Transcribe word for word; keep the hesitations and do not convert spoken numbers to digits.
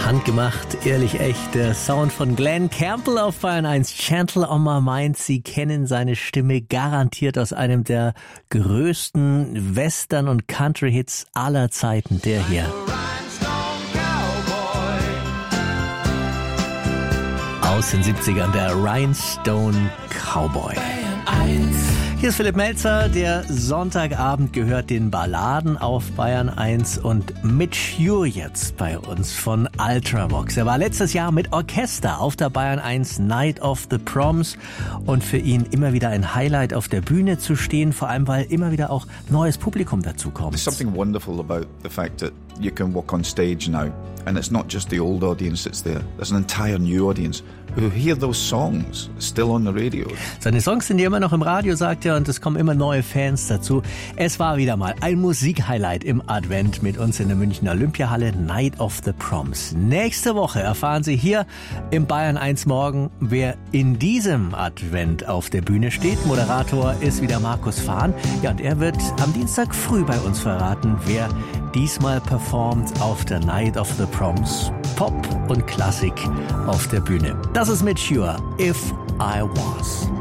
Handgemacht, ehrlich echt, der Sound von Glenn Campbell auf Bayern eins, Gentle on My Mind. Sie kennen seine Stimme garantiert aus einem der größten Western- und Country-Hits aller Zeiten, der hier. Aus den siebzigern, der Rhinestone Cowboy. Hier ist Philipp Melzer, der Sonntagabend gehört den Balladen auf Bayern eins und Mitch Ure jetzt bei uns von Ultravox. Er war letztes Jahr mit Orchester auf der Bayern eins Night of the Proms und für ihn immer wieder ein Highlight, auf der Bühne zu stehen, vor allem weil immer wieder auch neues Publikum dazukommt. There's something wonderful about the fact that you can walk on stage now and it's not just the old audience that's there. There's an entire new audience who hear those songs still on the radio. Seine Songs sind ja immer noch im Radio, sagt er, und es kommen immer neue Fans dazu. Es war wieder mal ein Musikhighlight im Advent mit uns in der Münchner Olympiahalle, Night of the Proms. Nächste Woche erfahren Sie hier im Bayern eins Morgen, wer in diesem Advent auf der Bühne steht. Moderator ist wieder Markus Fahn. Ja, und er wird am Dienstag früh bei uns verraten, wer diesmal performt auf der Night of the Proms. Pop und Klassik auf der Bühne. Das ist Mitch Ure, If I Was.